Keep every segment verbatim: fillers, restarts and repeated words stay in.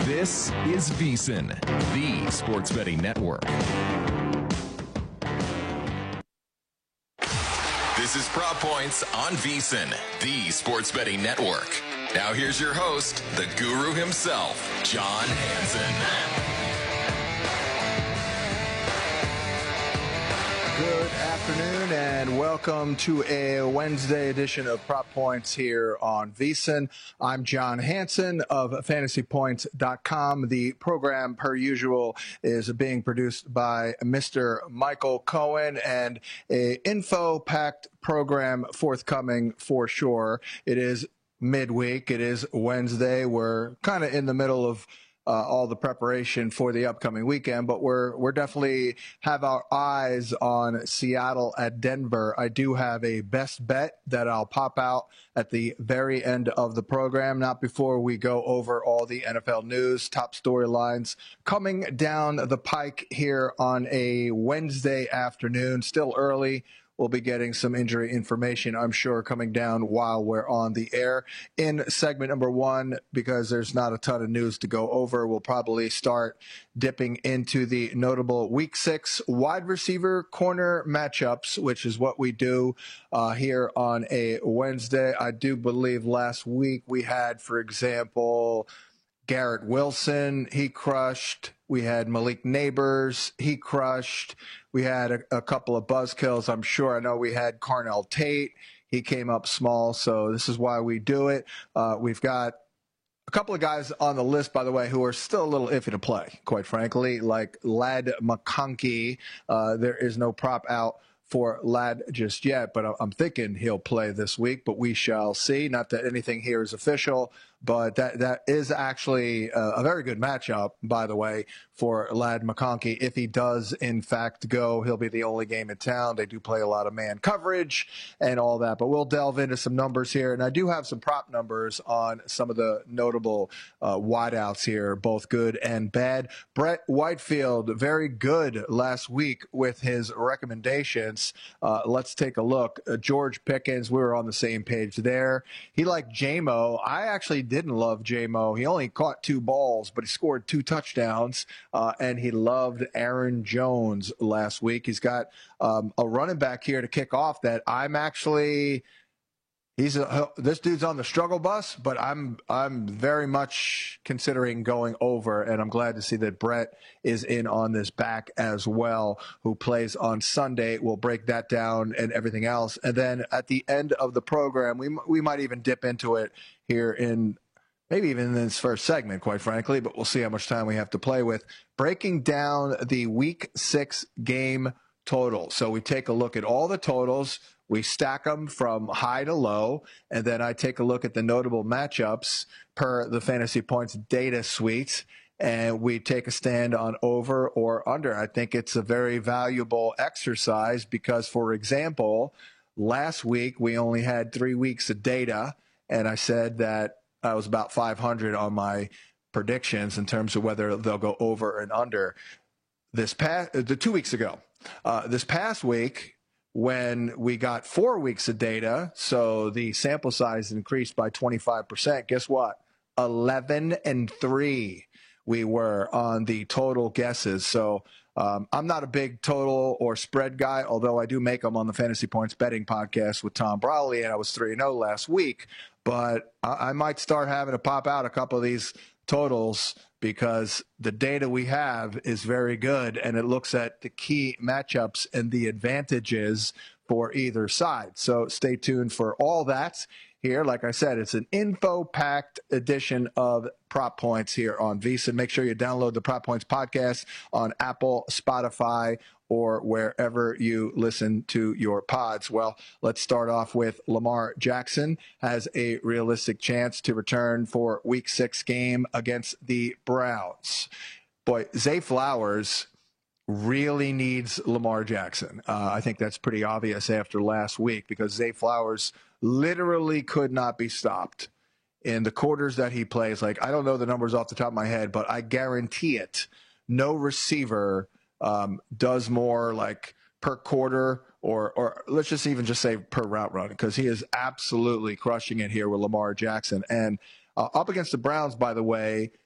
This is VSiN, the sports betting network. This is Prop Points on VSiN, the sports betting network. Now here's your host, the guru himself, John Hansen. Good afternoon and welcome to a Wednesday edition of Prop Points here on VSiN. I'm John Hansen of fantasy points dot com. The program, per usual, is being produced by Mister Michael Cohen, and a info-packed program forthcoming for sure. It is midweek. It is Wednesday. We're kind of in the middle of Uh, all the preparation for the upcoming weekend, but we're we're definitely have our eyes on Seattle at Denver. I do have a best bet that I'll pop out at the very end of the program, not before we go over all the N F L news, top storylines coming down the pike here on a Wednesday afternoon. Still early. We'll be getting some injury information, I'm sure, coming down while we're on the air. In segment number one, because there's not a ton of news to go over, we'll probably start dipping into the notable week six wide receiver corner matchups, which is what we do uh, here on a Wednesday. I do believe last week we had, for example, Garrett Wilson, he crushed. We had Malik Neighbors, he crushed. We had a, a couple of buzzkills, I'm sure. I know we had Carnell Tate. He came up small, so this is why we do it. Uh, we've got a couple of guys on the list, by the way, who are still a little iffy to play, quite frankly, like Ladd McConkey. Uh, there is no prop out for Ladd just yet, but I'm thinking he'll play this week, but we shall see. Not that anything here is official, but that that is actually a, a very good matchup, by the way, for Ladd McConkey. If he does, in fact, go, he'll be the only game in town. They do play a lot of man coverage and all that, but we'll delve into some numbers here. And I do have some prop numbers on some of the notable uh, wideouts here, both good and bad. Brett Whitefield, very good last week with his recommendations. Uh, let's take a look. Uh, George Pickens, we were on the same page there. He liked J-Mo. I actually didn't love J-Mo. He only caught two balls, but he scored two touchdowns, uh, and he loved Aaron Jones last week. He's got um, a running back here to kick off that I'm actually – He's a, this dude's on the struggle bus, but I'm I'm very much considering going over, and I'm glad to see that Brett is in on this back as well, who plays on Sunday. We'll break that down and everything else, and then at the end of the program, we we might even dip into it here in maybe even in this first segment, quite frankly, but we'll see how much time we have to play with. Breaking down the Week Six game total. So we take a look at all the totals. We stack them from high to low, and then I take a look at the notable matchups per the Fantasy Points data suite, and we take a stand on over or under. I think it's a very valuable exercise because, for example, last week we only had three weeks of data, and I said that I was about five hundred on my predictions in terms of whether they'll go over and under. This past, the two weeks ago, uh, this past week, when we got four weeks of data, so the sample size increased by twenty-five percent, guess what? eleven and three we were on the total guesses. So um, I'm not a big total or spread guy, although I do make them on the Fantasy Points Betting Podcast with Tom Brawley, and I was three and oh last week. But I, I might start having to pop out a couple of these totals because the data we have is very good, and it looks at the key matchups and the advantages for either side. So stay tuned for all that here. Like I said, it's an info-packed edition of Prop Points here on VSiN. Make sure you download the Prop Points podcast on Apple, Spotify, or wherever you listen to your pods. Well, let's start off with Lamar Jackson has a realistic chance to return for Week Six game against the Browns. Boy, Zay Flowers really needs Lamar Jackson. Uh, I think that's pretty obvious after last week because Zay Flowers literally could not be stopped in the quarters that he plays. Like, I don't know the numbers off the top of my head, but I guarantee it. No receiver um, does more like per quarter or, or let's just even just say per route run because he is absolutely crushing it here with Lamar Jackson. And uh, up against the Browns, by the way,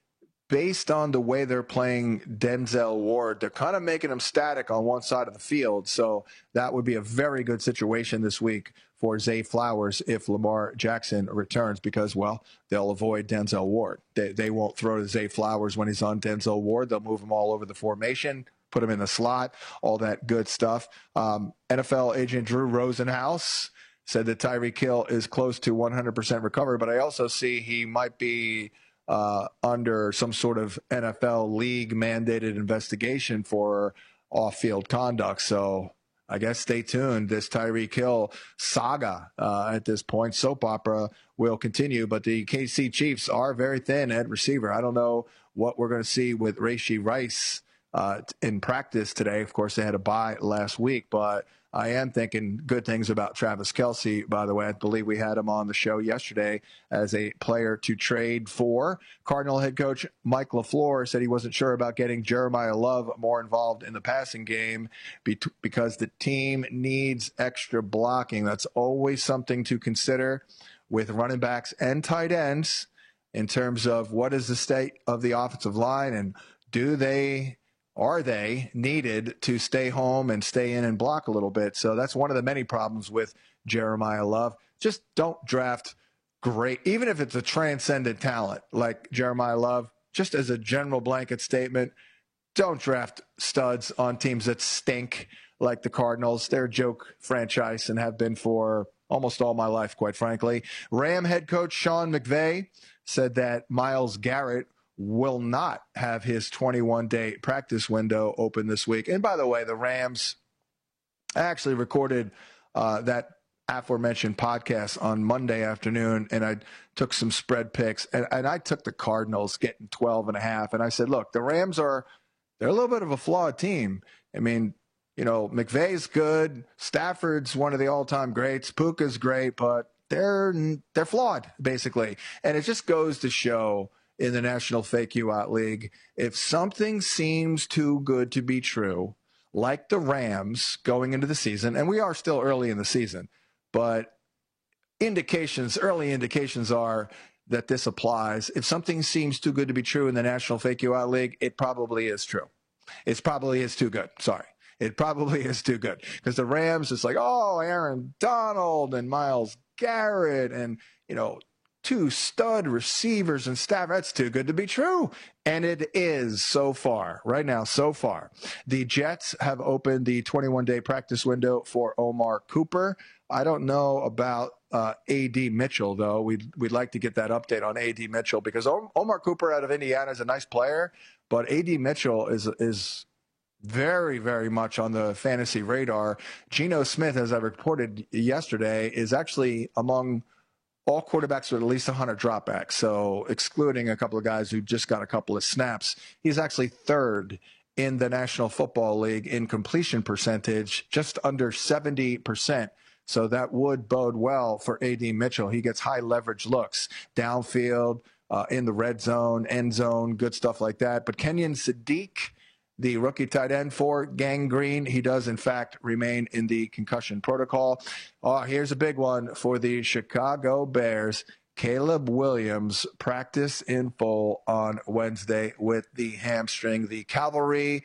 based on the way they're playing Denzel Ward, they're kind of making him static on one side of the field. So that would be a very good situation this week for Zay Flowers if Lamar Jackson returns because, well, they'll avoid Denzel Ward. They, they won't throw to Zay Flowers when he's on Denzel Ward. They'll move him all over the formation, put him in the slot, all that good stuff. Um, N F L agent Drew Rosenhaus said that Tyreek Hill is close to one hundred percent recovery, but I also see he might be uh, under some sort of N F L league mandated investigation for off-field conduct. So I guess stay tuned. This Tyreek Hill saga uh, at this point, soap opera, will continue. But the K C Chiefs are very thin at receiver. I don't know what we're going to see with Rashee Rice uh, in practice today. Of course, they had a bye last week, but I am thinking good things about Travis Kelce, by the way. I believe we had him on the show yesterday as a player to trade for. Cardinal head coach Mike LaFleur said he wasn't sure about getting Jeremiah Love more involved in the passing game because the team needs extra blocking. That's always something to consider with running backs and tight ends in terms of what is the state of the offensive line and do they Are they needed to stay home and stay in and block a little bit? So that's one of the many problems with Jeremiah Love. Just don't draft great, even if it's a transcendent talent like Jeremiah Love, just as a general blanket statement, don't draft studs on teams that stink like the Cardinals. They're a joke franchise and have been for almost all my life, quite frankly. Ram head coach Sean McVay said that Myles Garrett will not have his twenty-one day practice window open this week. And by the way, the Rams actually recorded uh, that aforementioned podcast on Monday afternoon, and I took some spread picks, and, and I took the Cardinals getting twelve and a half. And I said, look, the Rams are, they're a little bit of a flawed team. I mean, you know, McVay's good. Stafford's one of the all-time greats. Puka's great, but they're, they're flawed, basically. And it just goes to show in the National Fake You Out League, if something seems too good to be true, like the Rams going into the season, and we are still early in the season, but indications, early indications are that this applies. If something seems too good to be true in the National Fake You Out League, it probably is true. It probably is too good. Sorry. It probably is too good. Because the Rams, it's like, oh, Aaron Donald and Myles Garrett and, you know, two stud receivers and staff. That's too good to be true. And it is so far, right now, so far. The Jets have opened the twenty-one day practice window for Omar Cooper. I don't know about uh, A D Mitchell, though. We'd, we'd like to get that update on A D Mitchell because Omar Cooper out of Indiana is a nice player, but A D Mitchell is is very, very much on the fantasy radar. Geno Smith, as I reported yesterday, is actually among all quarterbacks with at least one hundred dropbacks. So excluding a couple of guys who just got a couple of snaps, he's actually third in the National Football League in completion percentage, just under seventy percent. So that would bode well for A D Mitchell. He gets high leverage looks downfield, uh, in the red zone, end zone, good stuff like that. But Kenyon Sadiq, the rookie tight end for Gang Green, he does, in fact, remain in the concussion protocol. Oh, here's a big one for the Chicago Bears. Caleb Williams practiced in full on Wednesday with the hamstring. The cavalry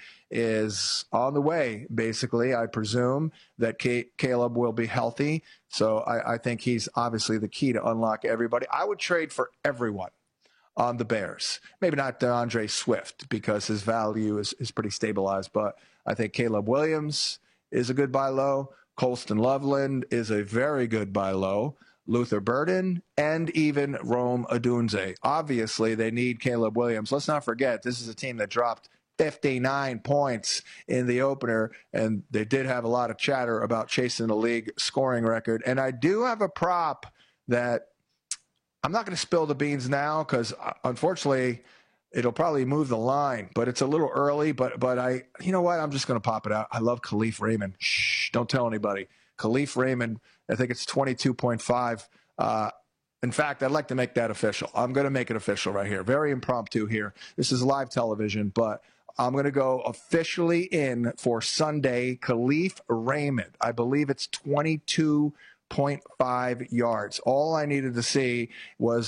is on the way, basically. I presume that K- Caleb will be healthy. So I, I think he's obviously the key to unlock everybody. I would trade for everyone on the Bears. Maybe not DeAndre Swift because his value is, is pretty stabilized, but I think Caleb Williams is a good buy low. Colston Loveland is a very good buy low. Luther Burden, and even Rome Odunze. Obviously, they need Caleb Williams. Let's not forget, this is a team that dropped fifty-nine points in the opener, and they did have a lot of chatter about chasing the league scoring record. And I do have a prop that I'm not going to spill the beans now because, unfortunately, it'll probably move the line, but it's a little early. But but I, you know what? I'm just going to pop it out. I love Khalif Raymond. Shh, don't tell anybody. Khalif Raymond, I think it's twenty-two point five. Uh, in fact, I'd like to make that official. I'm going to make it official right here. Very impromptu here. This is live television, but I'm going to go officially in for Sunday, Khalif Raymond. I believe it's twenty-two point five yards. All I needed to see was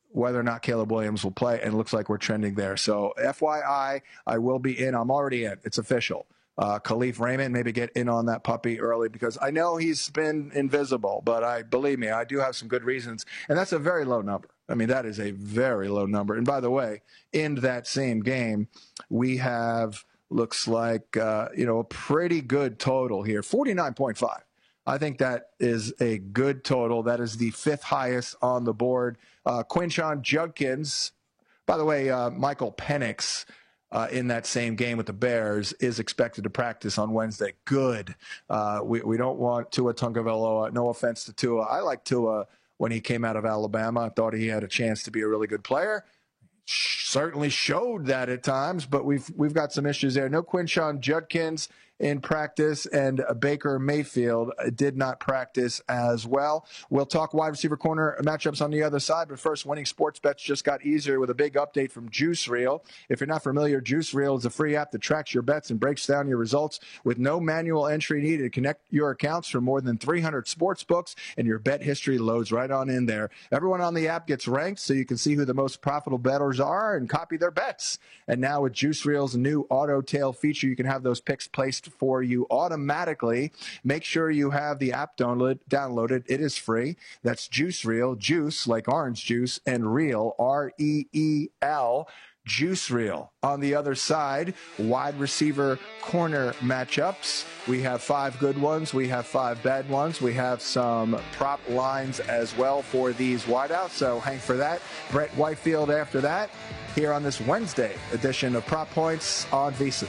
whether or not Caleb Williams will play, and it looks like we're trending there. So F Y I, I will be in. I'm already in. It's official. Uh, Khalif Raymond, maybe get in on that puppy early because I know he's been invisible, but I believe me, I do have some good reasons. And that's a very low number. I mean, that is a very low number. And by the way, in that same game, we have, looks like, uh, you know, a pretty good total here, forty-nine point five. I think that is a good total. That is the fifth highest on the board. Uh, Quinshon Judkins, by the way, uh, Michael Penix, Uh, in that same game with the Bears, is expected to practice on Wednesday. Good. Uh, we, we don't want Tua Tagovailoa. No offense to Tua. I like Tua when he came out of Alabama. I thought he had a chance to be a really good player. Certainly showed that at times, but we've we've got some issues there. No Quinshon Judkins in practice, and Baker Mayfield did not practice as well. We'll talk wide receiver corner matchups on the other side, but first, winning sports bets just got easier with a big update from Juice Reel. If you're not familiar, Juice Reel is a free app that tracks your bets and breaks down your results with no manual entry needed. Connect your accounts from more than three hundred sports books, and your bet history loads right on in there. Everyone on the app gets ranked so you can see who the most profitable bettors are and copy their bets. And now with Juice Reel's new auto tail feature, you can have those picks placed for you automatically. Make sure you have the app download, downloaded. It is free. That's Juice Reel. Juice, like orange juice, and Reel, R E E L. Juice Reel. On the other side, wide receiver corner matchups. We have five good ones. We have five bad ones. We have some prop lines as well for these wideouts, so hang for that. Brett Whitefield after that, here on this Wednesday edition of Prop Points on VSiN.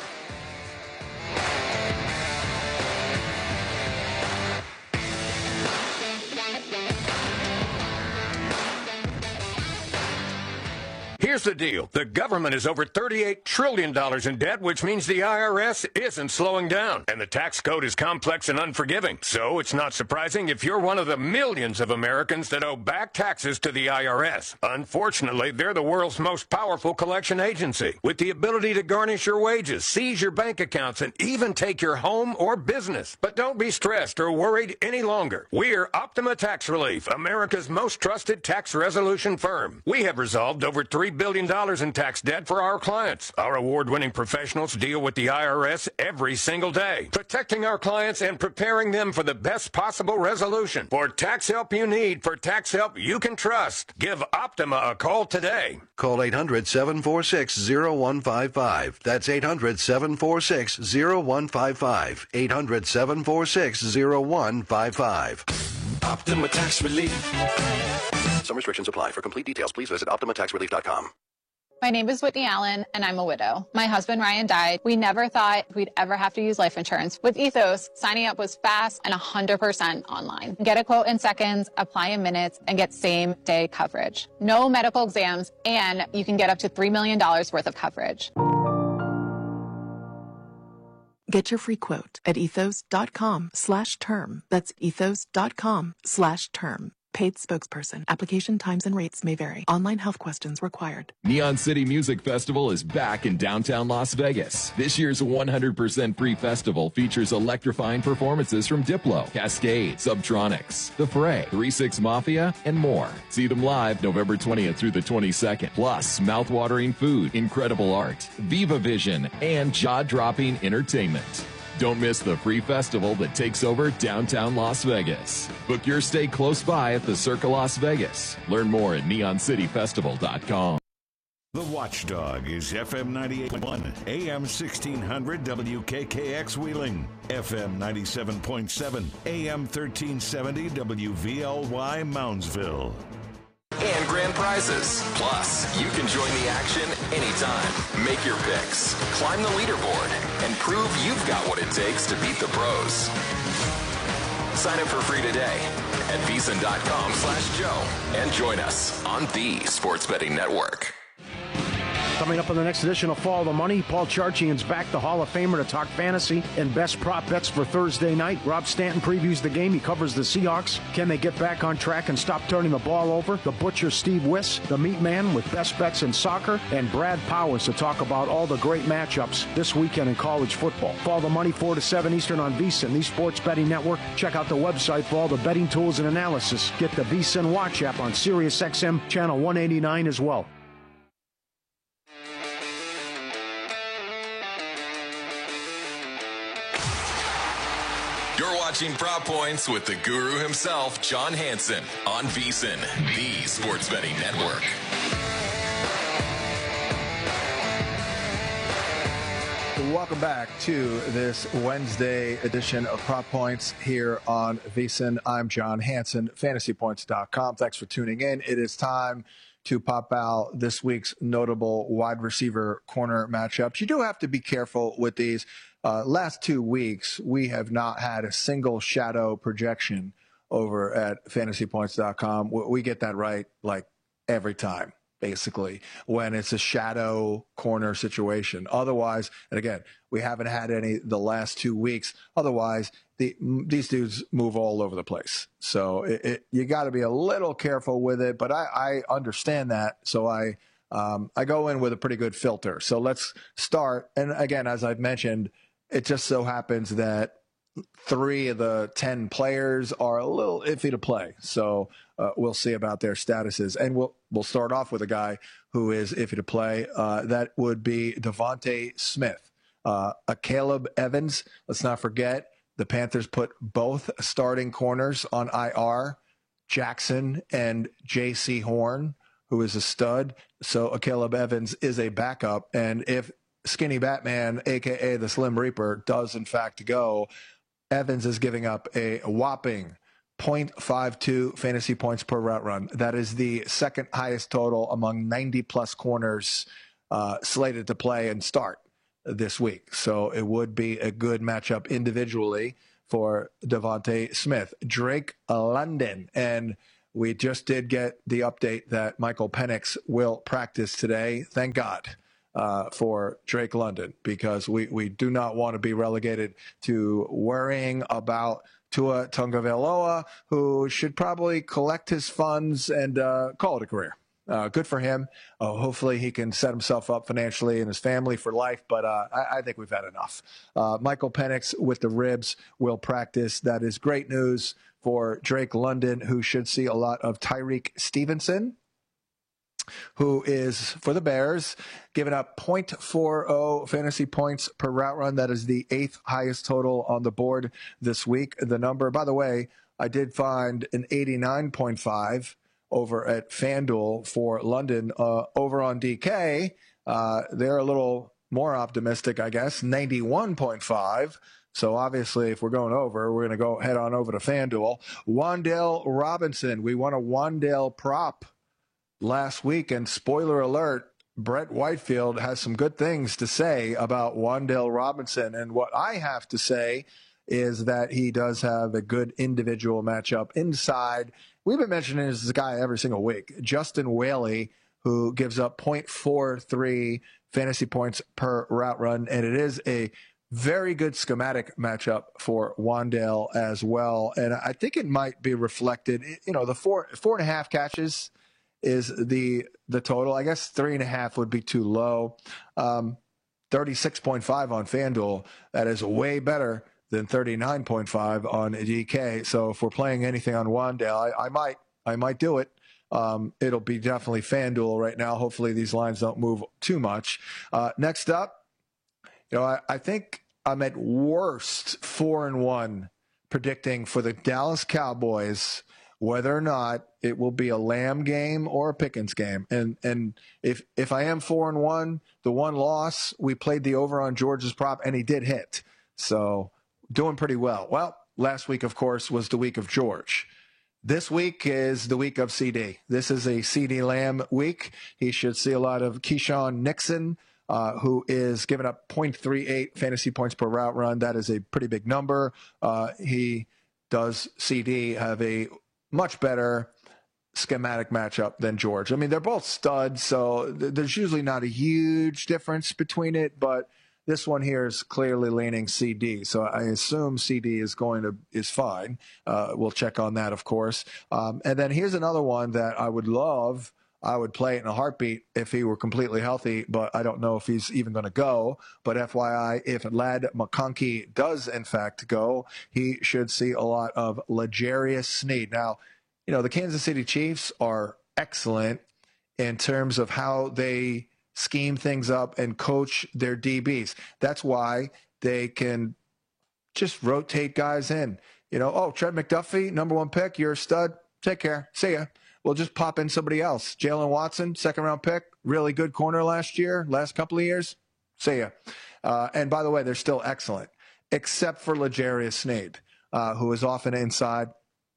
Here's the deal. The government is over thirty-eight trillion dollars in debt, which means the I R S isn't slowing down. And the tax code is complex and unforgiving. So it's not surprising if you're one of the millions of Americans that owe back taxes to the I R S. Unfortunately, they're the world's most powerful collection agency, with the ability to garnish your wages, seize your bank accounts, and even take your home or business. But don't be stressed or worried any longer. We're Optima Tax Relief, America's most trusted tax resolution firm. We have resolved over three billion dollars in tax debt for our clients. Our award-winning professionals deal with the I R S every single day, protecting our clients and preparing them for the best possible resolution. For tax help you need, for tax help you can trust, give Optima a call today. Call eight hundred, seven four six, zero one five five. That's eight hundred, seven four six, zero one five five. eight hundred, seven four six, zero one five five. Optima Tax Relief. Some restrictions apply. For complete details, please visit optima tax relief dot com. My name is Whitney Allen, and I'm a widow. My husband, Ryan, died. We never thought we'd ever have to use life insurance. With Ethos, signing up was fast and one hundred percent online. Get a quote in seconds, apply in minutes, and get same-day coverage. No medical exams, and you can get up to three million dollars worth of coverage. Get your free quote at ethos.com slash term. That's ethos.com slash term. Paid spokesperson. Application times and rates may vary. Online health questions required. Neon City Music Festival is back in downtown Las Vegas. This year's one hundred percent free festival features electrifying performances from Diplo, Cascade, Subtronics, The Fray, three six Mafia, and more. See them live November twentieth through the twenty-second. Plus, mouth-watering food, incredible art, Viva Vision, and jaw-dropping entertainment. Don't miss the free festival that takes over downtown Las Vegas. Book your stay close by at the Circa Las Vegas. Learn more at neon city festival dot com. The Watchdog is F M ninety-eight point one, A M sixteen hundred W K K X Wheeling, F M ninety-seven point seven, A M thirteen seventy W V L Y Moundsville. And grand prizes. Plus, you can join the action anytime. Make your picks, climb the leaderboard, and prove you've got what it takes to beat the pros. Sign up for free today at VSiN.com slash Joe and join us on the Sports Betting Network. Coming up on the next edition of Follow the Money, Paul Charchian's back, the Hall of Famer, to talk fantasy and best prop bets for Thursday night. Rob Stanton previews the game. He covers the Seahawks. Can they get back on track and stop turning the ball over? The Butcher, Steve Wiss, the Meat Man with best bets in soccer, and Brad Powers to talk about all the great matchups this weekend in college football. Follow the Money four to seven Eastern on VSiN, the Sports Betting Network. Check out the website for all the betting tools and analysis. Get the VSiN Watch app on Sirius X M channel one eighty-nine as well. You're watching Prop Points with the guru himself, John Hansen, on VSiN, the Sports Betting Network. Welcome back to this Wednesday edition of Prop Points here on VSiN. I'm John Hansen, fantasy points dot com. Thanks for tuning in. It is time to pop out this week's notable wide receiver corner matchups. You do have to be careful with these. Uh, last two weeks, we have not had a single shadow projection over at fantasy points dot com. We get that right like every time, basically, when it's a shadow corner situation. Otherwise, and again, we haven't had any the last two weeks. Otherwise, the, these dudes move all over the place. So it, it, you got to be a little careful with it. But I, I understand that. So I um, I go in with a pretty good filter. So let's start. And again, as I've mentioned, it just so happens that three of the ten players are a little iffy to play. So uh, we'll see about their statuses. And we'll we'll start off with a guy who is iffy to play. Uh, that would be Devontae Smith. Uh, a Caleb Evans. Let's not forget, the Panthers put both starting corners on I R, Jackson and J C Horn, who is a stud. So a Caleb Evans is a backup. And if Skinny Batman, a k a the Slim Reaper, does in fact go, Evans is giving up a whopping zero point five two fantasy points per route run. That is the second highest total among ninety-plus corners uh, slated to play and start this week. So it would be a good matchup individually for Devontae Smith. Drake London, and we just did get the update that Michael Penix will practice today. Thank God. Uh, for Drake London, because we, we do not want to be relegated to worrying about Tua Tagovailoa, who should probably collect his funds and uh, call it a career. Uh, good for him. Uh, hopefully he can set himself up financially and his family for life, but uh, I, I think we've had enough. Uh, Michael Penix with the ribs will practice. That is great news for Drake London, who should see a lot of Tyreek Stevenson, who is, for the Bears, giving up zero point four oh fantasy points per route run. That is the eighth highest total on the board this week. The number, by the way, I did find an eighty-nine point five over at FanDuel for London. Uh, over on D K, uh, they're a little more optimistic, I guess, ninety-one point five. So obviously, if we're going over, we're going to go head on over to FanDuel. Wan'Dale Robinson, we want a Wan'Dale prop last week, and spoiler alert, Brett Whitefield has some good things to say about Wan'Dale Robinson. And what I have to say is that he does have a good individual matchup inside. We've been mentioning this guy every single week, Justin Whaley, who gives up zero point four three fantasy points per route run. And it is a very good schematic matchup for Wan'Dale as well. And I think it might be reflected, you know, the four, four and a half catches is the the total. I guess three and a half would be too low. Um, thirty-six point five on FanDuel. That is way better than thirty-nine point five on D K. So if we're playing anything on Wan'Dale, I, I might I might do it. Um, it'll be definitely FanDuel right now. Hopefully these lines don't move too much. Uh, next up, you know, I, I think I'm at worst four and one predicting for the Dallas Cowboys whether or not it will be a Lamb game or a Pickens game. And and if if I am four and one, the one loss, we played the over on George's prop, and he did hit. So doing pretty well. Well, last week, of course, was the week of George. This week is the week of C D. This is a C D Lamb week. He should see a lot of Keyshawn Nixon, uh, who is giving up zero point three eight fantasy points per route run. That is a pretty big number. Uh, he does, C D, have a much better schematic matchup than George. I mean, they're both studs, so th- there's usually not a huge difference between it, but this one here is clearly leaning C D, so I assume C D is going to is fine. Uh, we'll check on that, of course. Um, and then here's another one that I would love. I would play it in a heartbeat if he were completely healthy, but I don't know if he's even going to go. But F Y I, if Ladd McConkey does, in fact, go, he should see a lot of L'Jarius Sneed. Now, you know, the Kansas City Chiefs are excellent in terms of how they scheme things up and coach their D Bs. That's why they can just rotate guys in. You know, oh, Trent McDuffie, number one pick, you're a stud. Take care. See ya. We'll just pop in somebody else. Jalen Watson, second round pick, really good corner last year, last couple of years. See ya. Uh, and by the way, they're still excellent, except for L'Jarius Sneed, uh, who is often inside,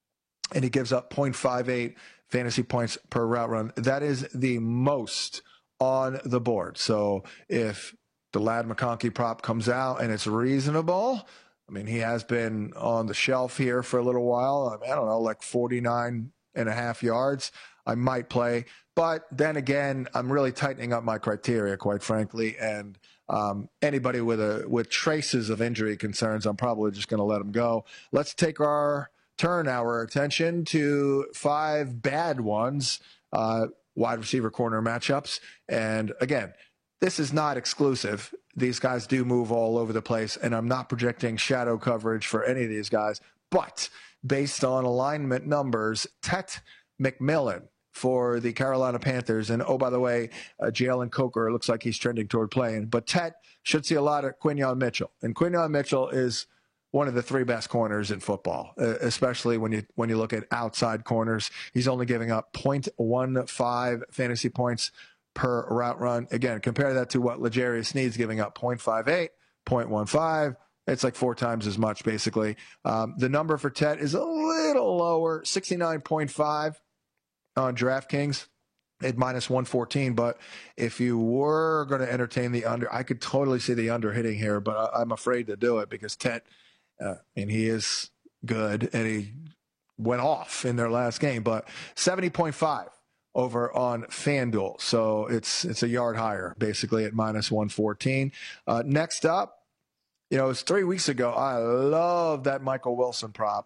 and he gives up point five eight fantasy points per route run. That is the most on the board. So if the Ladd McConkey prop comes out and it's reasonable, I mean, he has been on the shelf here for a little while. I, mean, I don't know, like forty-nine and a half yards, I might play. But then again, I'm really tightening up my criteria, quite frankly. And um, anybody with a with traces of injury concerns, I'm probably just going to let them go. Let's take our turn our attention to five bad ones. Uh, wide receiver corner matchups. And again, this is not exclusive. These guys do move all over the place, and I'm not projecting shadow coverage for any of these guys. But based on alignment numbers, Tet McMillan for the Carolina Panthers, and oh, by the way, uh, Jalen Coker looks like he's trending toward playing, but Tet should see a lot of Quinyon Mitchell. And Quinyon Mitchell is one of the three best corners in football, especially when you when you look at outside corners. He's only giving up point one five fantasy points per route run. Again, compare that to what L'Jarius Sneed's giving up, point five eight, point one five. It's like four times as much, basically. Um, the number for Tet is a little lower, sixty-nine point five on DraftKings at minus one fourteen. But if you were going to entertain the under, I could totally see the under hitting here, but I'm afraid to do it because Tet, Uh, and he is good, and he went off in their last game. But seventy point five over on FanDuel, so it's it's a yard higher, basically at minus one fourteen. Uh, next up, you know, it was three weeks ago. I love that Michael Wilson prop,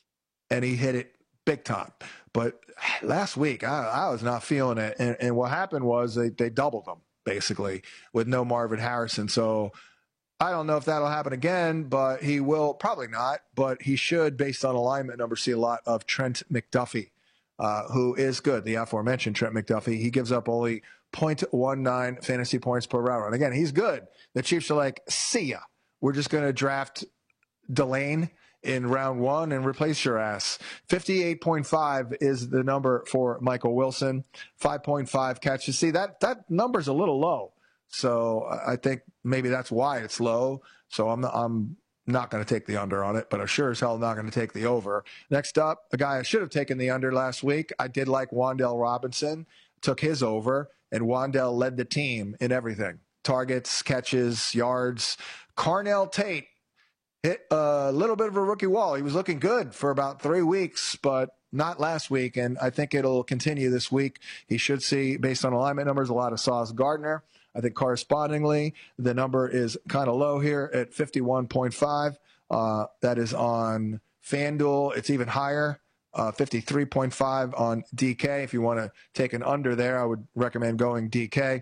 and he hit it big time. But last week, I, I was not feeling it, and, and what happened was they, they doubled him, basically, with no Marvin Harrison. So I don't know if that'll happen again, but he will probably not. But he should, based on alignment numbers, see a lot of Trent McDuffie, uh, who is good. The aforementioned Trent McDuffie. He gives up only point one nine fantasy points per route run. Again, he's good. The Chiefs are like, see ya. We're just going to draft Delane in round one and replace your ass. fifty-eight point five is the number for Michael Wilson. five point five catches. See, that that number's a little low. So I think maybe that's why it's low. So I'm not, I'm not going to take the under on it, but I'm sure as hell not going to take the over. Next up, a guy I should have taken the under last week. I did like Wan'Dale Robinson, took his over, and Wan'Dale led the team in everything. Targets, catches, yards. Carnell Tate hit a little bit of a rookie wall. He was looking good for about three weeks, but not last week, and I think it'll continue this week. He should see, based on alignment numbers, a lot of Sauce Gardner. I think correspondingly, the number is kind of low here at fifty-one point five. Uh, that is on FanDuel. It's even higher, uh, fifty-three point five on D K. If you want to take an under there, I would recommend going D K.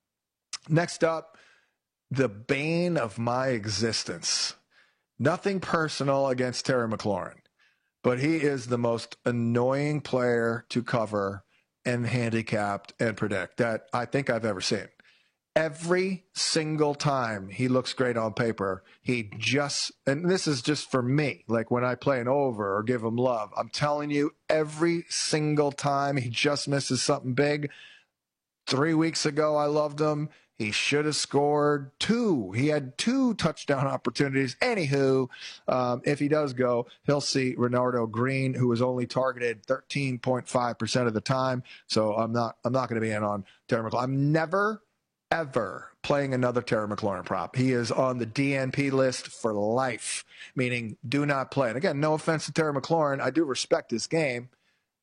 Next up, the bane of my existence. Nothing personal against Terry McLaurin, but he is the most annoying player to cover and handicapped and predict that I think I've ever seen. Every single time he looks great on paper, he just, and this is just for me, like when I play an over or give him love, I'm telling you, every single time he just misses something big. Three weeks ago, I loved him. He should have scored two. He had two touchdown opportunities. Anywho, um, if he does go, he'll see Renardo Green, who was only targeted thirteen point five percent of the time. So I'm not, I'm not going to be in on Terry McLaurin. I'm never ever playing another Terry McLaurin prop. He is on the D N P list for life, meaning do not play. And again, no offense to Terry McLaurin. I do respect his game.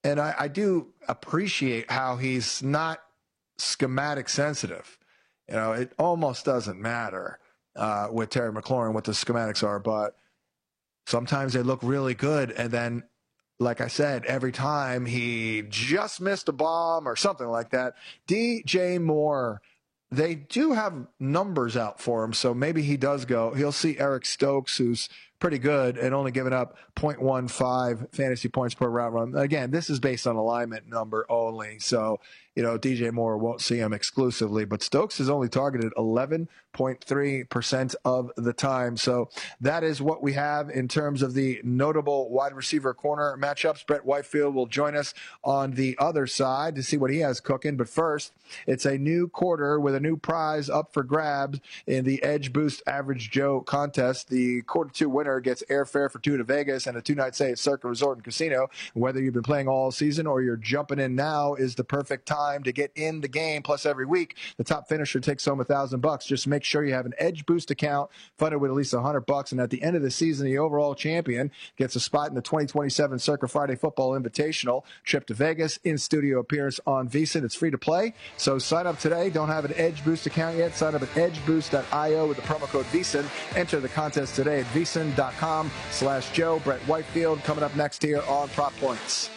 And I, I do appreciate how he's not schematic sensitive. You know, it almost doesn't matter uh, with Terry McLaurin what the schematics are, but sometimes they look really good. And then, like I said, every time he just missed a bomb or something like that. D J Moore, they do have numbers out for him, so maybe he does go. He'll see Eric Stokes, who's pretty good and only giving up point one five fantasy points per route run. Again, this is based on alignment number only, so you know D J Moore won't see him exclusively, but Stokes is only targeted eleven point three percent of the time. So that is what we have in terms of the notable wide receiver corner matchups. Brett Whitefield will join us on the other side to see what he has cooking. But first, it's a new quarter with a new prize up for grabs in the Edge Boost Average Joe contest. The quarter two winner gets airfare for two to Vegas and a two-night stay at Circa Resort and Casino. Whether you've been playing all season or you're jumping in now is the perfect time to get in the game. Plus, every week, the top finisher takes home a thousand bucks. Just make sure you have an Edge Boost account funded with at least a hundred bucks. And at the end of the season, the overall champion gets a spot in the twenty twenty-seven Circa Friday Football Invitational. Trip to Vegas, in-studio appearance on VSiN. It's free to play. So sign up today. Don't have an Edge Boost account yet? Sign up at edge boost dot io with the promo code VSiN. Enter the contest today at VSiN.com slash Joe. Brett Whitefield coming up next here on Prop Points.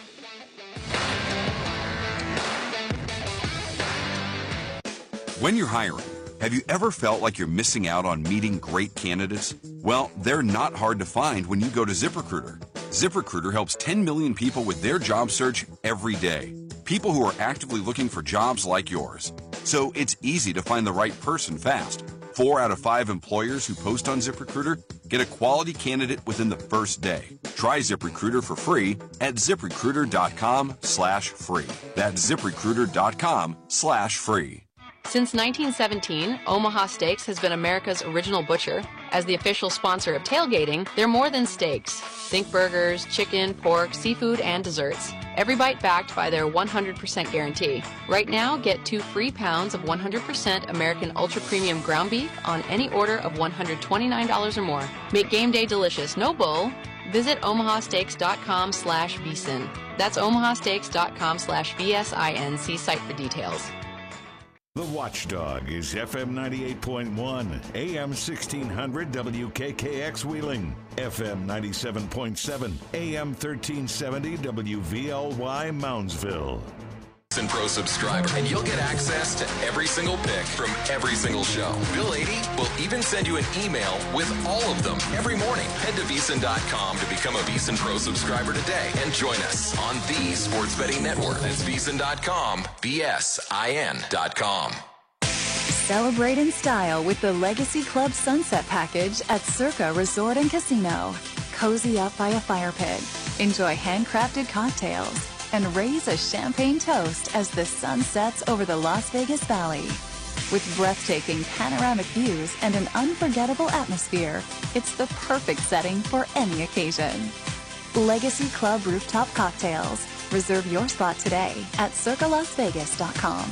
When you're hiring, have you ever felt like you're missing out on meeting great candidates? Well, they're not hard to find when you go to ZipRecruiter. ZipRecruiter helps ten million people with their job search every day. People who are actively looking for jobs like yours. So it's easy to find the right person fast. Four out of five employers who post on ZipRecruiter get a quality candidate within the first day. Try ZipRecruiter for free at ZipRecruiter.com slash free. That's ZipRecruiter.com slash free. Since nineteen seventeen, Omaha Steaks has been America's original butcher. As the official sponsor of tailgating, they're more than steaks. Think burgers, chicken, pork, seafood, and desserts. Every bite backed by their one hundred percent guarantee. Right now, get two free pounds of one hundred percent American Ultra Premium ground beef on any order of one hundred twenty-nine dollars or more. Make game day delicious, no bull. Visit omahasteaks.com slash vsin. That's omahasteaks.com slash V S I N. See site for details. The Watchdog is F M ninety-eight point one, A M sixteen hundred W K K X Wheeling, F M ninety-seven point seven, A M thirteen seventy W V L Y Moundsville. VSiN Pro subscriber, and you'll get access to every single pick from every single show. Bill eighty will even send you an email with all of them every morning. Head to V S I N dot com to become a VSiN Pro subscriber today and join us on the Sports Betting Network. That's V S I N dot com, V S I N dot com. Celebrate in style with the Legacy Club Sunset Package at Circa Resort and Casino. Cozy up by a fire pit, enjoy handcrafted cocktails, and raise a champagne toast as the sun sets over the Las Vegas Valley. With breathtaking panoramic views and an unforgettable atmosphere, it's the perfect setting for any occasion. Legacy Club Rooftop Cocktails. Reserve your spot today at circa las vegas dot com.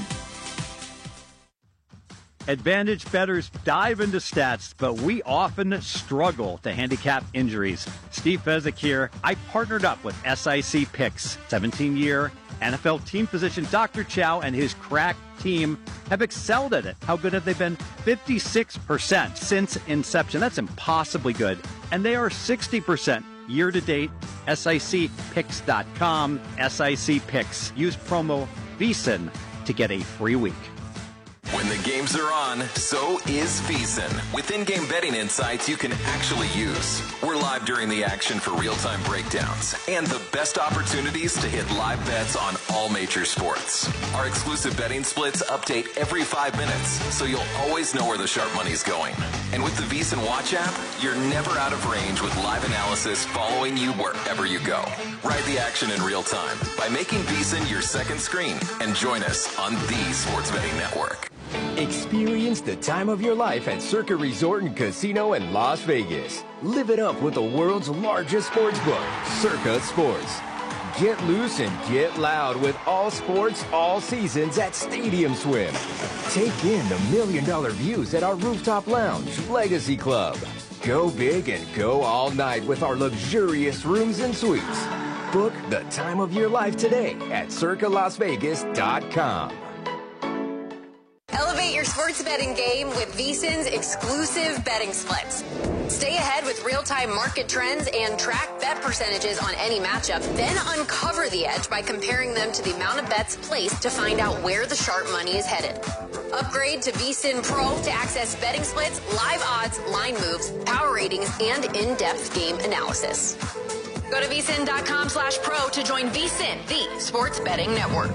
Advantage bettors dive into stats, but we often struggle to handicap injuries. Steve Fezzik here. I partnered up with S I C Picks. seventeen-year N F L team physician Doctor Chow and his crack team have excelled at it. How good have they been? fifty-six percent since inception. That's impossibly good. And they are sixty percent year-to-date. S I C picks dot com. S I C Picks. Use promo VSiN to get a free week. When the games are on, so is VSiN. With in-game betting insights you can actually use. We're live during the action for real-time breakdowns and the best opportunities to hit live bets on all major sports. Our exclusive betting splits update every five minutes, so you'll always know where the sharp money's going. And with the VSiN Watch app, you're never out of range with live analysis following you wherever you go. Ride the action in real time by making VSiN your second screen and join us on the Sports Betting Network. Experience the time of your life at Circa Resort and Casino in Las Vegas. Live it up with the world's largest sports book, Circa Sports. Get loose and get loud with all sports, all seasons at Stadium Swim. Take in the million dollar views at our rooftop lounge, Legacy Club. Go big and go all night with our luxurious rooms and suites. Book the time of your life today at circa las vegas dot com. Elevate your sports betting game with VSiN's exclusive betting splits. Stay ahead with real-time market trends and track bet percentages on any matchup. Then uncover the edge by comparing them to the amount of bets placed to find out where the sharp money is headed. Upgrade to VSiN Pro to access betting splits, live odds, line moves, power ratings, and in-depth game analysis. Go to VSiN.com slash pro to join VSiN, the sports betting network.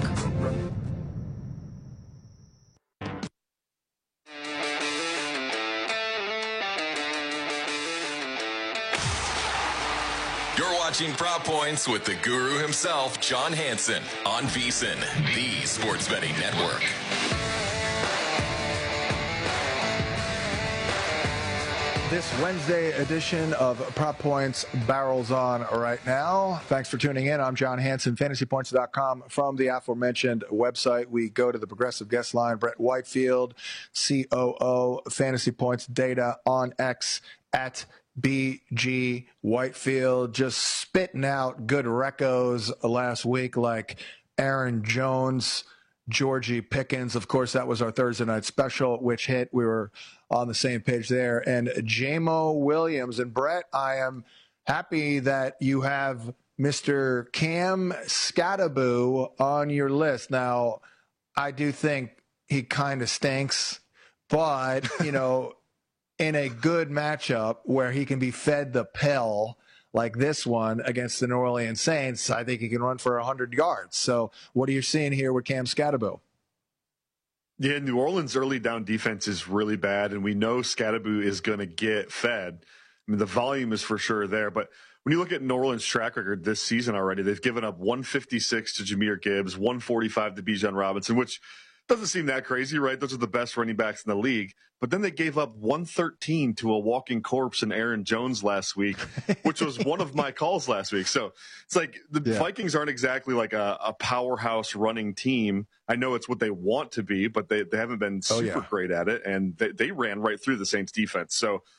You're watching Prop Points with the guru himself, John Hansen, on VSiN, the sports betting network. This Wednesday edition of Prop Points barrels on right now. Thanks for tuning in. I'm John Hansen, fantasy points dot com. From the aforementioned website, we go to the progressive guest line. Brett Whitefield, C O O, Fantasy Points Data on X at B G Whitefield, just spitting out good recos last week like Aaron Jones, Georgie Pickens. Of course, that was our Thursday night special, which hit. We were on the same page there. And Jamo Williams. And Brett, I am happy that you have Mister Cam Skattebo on your list. Now, I do think he kind of stinks, but, you know, in a good matchup where he can be fed the pill like this one against the New Orleans Saints, I think he can run for one hundred yards. So what are you seeing here with Cam Skattebo? Yeah, New Orleans' early down defense is really bad, and we know Skattebo is going to get fed. I mean, the volume is for sure there, but when you look at New Orleans' track record this season already, they've given up one fifty-six to Jahmyr Gibbs, one forty-five to Bijan Robinson, which doesn't seem that crazy, right? Those are the best running backs in the league. But then they gave up one thirteen to a walking corpse in Aaron Jones last week, which was one of my calls last week. So it's like the yeah. Vikings aren't exactly like a, a powerhouse running team. I know it's what they want to be, but they, they haven't been super oh, yeah. great at it. And they, they ran right through the Saints defense. So